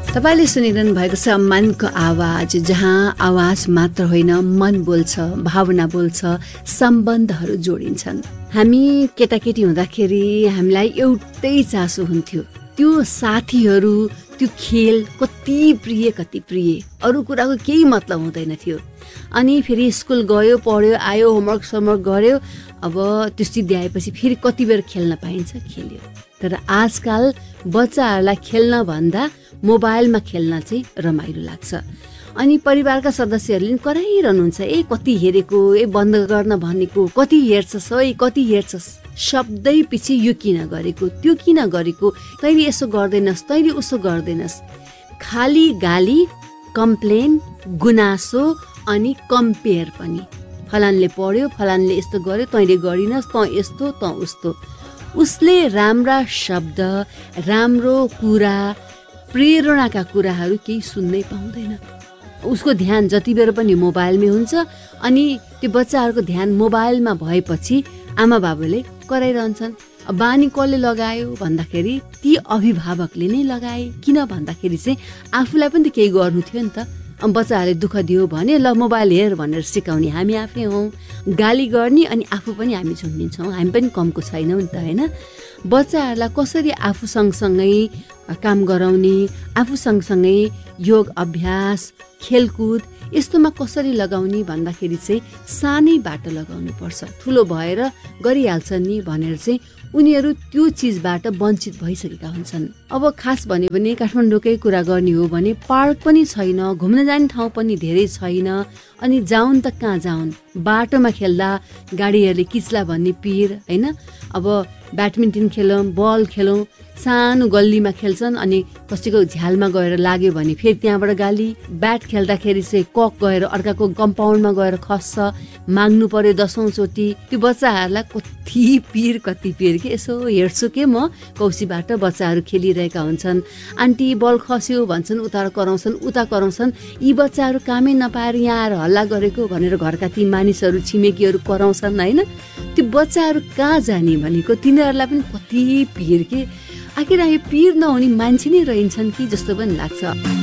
तपाईले सुनिरहनु भएको छ मनको आवाज, जहाँ आवाज मात्र होइन मन बोल्छ, भावना बोल्छ, सम्बन्धहरू जोडिन्छन्। हामी केटाकेटी हुँदाखेरि हामीलाई एउटै चासो हुन्थ्यो, त्यो साथीहरू, त्यो खेल कति प्रिय, अरू कुराको केही मतलब हुँदैन थियो। अनि फेरि स्कुल गयो, पढ्यो, आयो, होमवर्क गर्यो, अब त्यो सिद्धि आएपछि फेरि कति बेर खेल्न पाइन्छ, खेल्यो। तर आजकल बच्चाहरूलाई खेल्न भन्दा मोबाइलमा खेल्न चाहिँ रमाइलो लाग्छ। अनि परिवारका सदस्यहरूले कराइरहनुहुन्छ, कति हेरेको, बन्द गर्न भनेको, कति हेर्छस्, कति हेर्छस्, शब्दै पछि यो किन गरेको, त्यो किन गरेको, तैँले यसो गर्दैनस्, तैँले उसो गर्दैनस्। खाली गाली, कम्प्लेन, गुनासो अनि कम्पेयर पनि। फलानले पढ्यो, फलानले यस्तो गर्यो, तैँले गरिनस्, तँ यस्तो, तँ उस्तो। उसले राम्रा शब्द, राम्रो कुरा, प्रेरणाका कुराहरू केही सुन्नै पाउँदैन। उसको ध्यान जति बेर पनि मोबाइलमै हुन्छ। अनि त्यो बच्चाहरूको ध्यान मोबाइलमा भएपछि आमा बाबुले कराइरहन्छन्। बानी कसले लगायो भन्दाखेरि ती अभिभावकले नै लगाए। किन भन्दाखेरि चाहिँ आफूलाई पनि त केही गर्नु थियो नि त। बच्चाहरूले दुःख दियो भने ल मोबाइल हेर भनेर सिकाउने हामी आफै हौँ। गाली गर्ने अनि आफू पनि हामी झुन्डिन्छौँ, हामी पनि कमको छैनौँ नि त, होइन। बच्चाहरूलाई कसरी आफू सँगसँगै काम गराउने, आफू सँगसँगै योग अभ्यास, खेलकुद यस्तोमा कसरी लगाउने भन्दाखेरि चाहिँ सानैबाट लगाउनु पर्छ। ठुलो भएर गरिहाल्छन् नि भनेर चाहिँ उनीहरू त्यो चिजबाट वञ्चित भइसकेका हुन्छन्। अब खास भन्यो भने काठमाडौँकै कुरा गर्ने हो भने पार्क पनि छैन, घुम्न जाने ठाउँ पनि धेरै छैन। अनि जाउन् त कहाँ जाउन्, बाटोमा खेल्दा गाडीहरूले किच्ला भन्ने पिर, होइन। अब ब्याडमिन्टन खेलौँ, बल खेलौँ, सानो गल्लीमा खेल्छन्, अनि कसैको झ्यालमा गएर लाग्यो भने फेरि त्यहाँबाट गाली। ब्याट खेल्दाखेरि चाहिँ कक गएर अर्काको कम्पाउन्डमा गएर खस्छ, माग्नु पर्यो 10औं चोटि। त्यो बच्चाहरूलाई कति पिर के यसो हेर्छु के म कौसीबाट बच्चाहरू खेलिरहेका हुन्छन्। आन्टी बल खस्यो भन्छन्, उता कराउँछन्। यी बच्चाहरू कामै नपाएर यहाँ आएर हल्ला गरेको भनेर घरका ती मानिसहरू, छिमेकीहरू कराउँछन्, होइन। त्यो बच्चाहरू कहाँ जाने भनेको तिनीहरूलाई पनि कति पिर के। आखिर यो पिर नहुने मान्छे नै रहन्छन् कि जस्तो पनि लाग्छ।